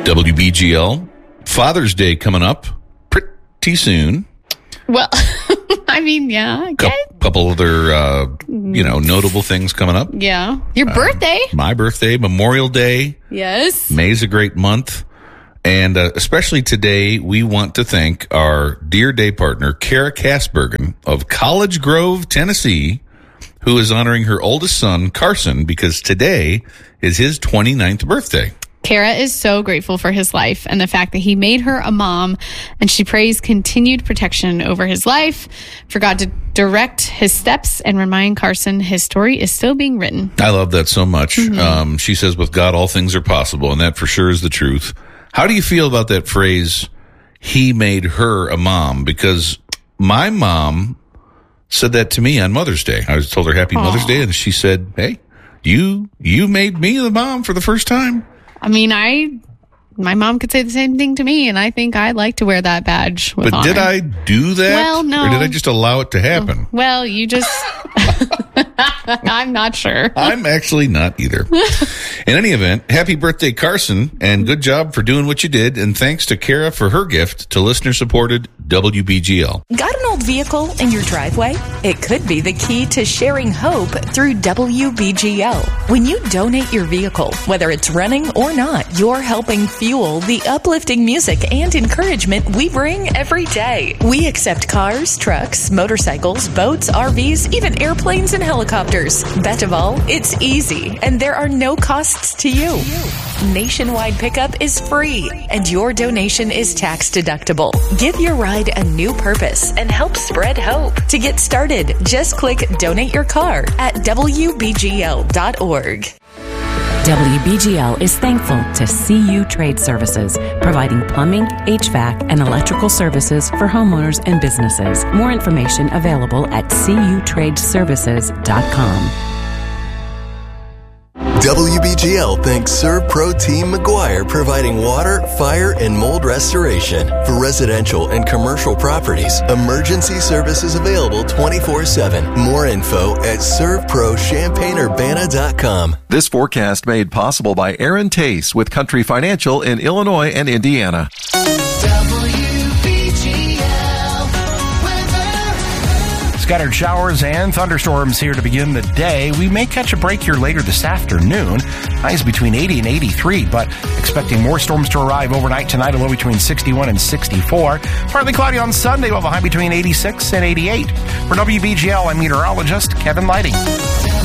WBGL, Father's Day coming up pretty soon. Well, I mean, yeah. Okay. Couple other, notable things coming up. Yeah. Your birthday. My birthday, Memorial Day. Yes. May's a great month. And especially today, we want to thank our dear day partner, Kara Kasbergen of College Grove, Tennessee, who is honoring her oldest son, Carson, because today is his 29th birthday. Kara is so grateful for his life and the fact that he made her a mom, and she prays continued protection over his life, for God to direct his steps and remind Carson his story is still being written. I love that so much. Mm-hmm. She says, with God, all things are possible, and that for sure is the truth. How do you feel about that phrase, he made her a mom? Because my mom said that to me on Mother's Day. I told her Happy Mother's Day, and she said, hey, you made me the mom for the first time. I mean, my mom could say the same thing to me, and I think I'd like to wear that badge with honor. Did I do that? Well, no. Or did I just allow it to happen? Well, you just... I'm not sure. I'm actually not either. In any event, happy birthday, Carson, and good job for doing what you did, and thanks to Kara for her gift to listener-supported WBGL. Got an old vehicle in your driveway? It could be the key to sharing hope through WBGL. When you donate your vehicle, whether it's running or not, you're helping fuel the uplifting music and encouragement we bring every day. We accept cars, trucks, motorcycles, boats, RVs, even airplanes and helicopters. Best of all, it's easy, and there are no costs to you. Nationwide pickup is free, and your donation is tax deductible. Give your ride a new purpose and help spread hope. To get started, just click Donate Your Car at WBGL.org. WBGL is thankful to CU Trade Services, providing plumbing, HVAC, and electrical services for homeowners and businesses. More information available at cutradeservices.com. WBGL thanks ServPro Team McGuire, providing water, fire, and mold restoration. For residential and commercial properties, emergency services available 24/7. More info at ServProChampaignUrbana.com. This forecast made possible by Aaron Tace with Country Financial in Illinois and Indiana. Scattered showers and thunderstorms here to begin the day. We may catch a break here later this afternoon. Highs between 80 and 83, but expecting more storms to arrive overnight tonight, a low between 61 and 64. Partly cloudy on Sunday, we'll have a high between 86 and 88. For WBGL, I'm meteorologist Kevin Lighting.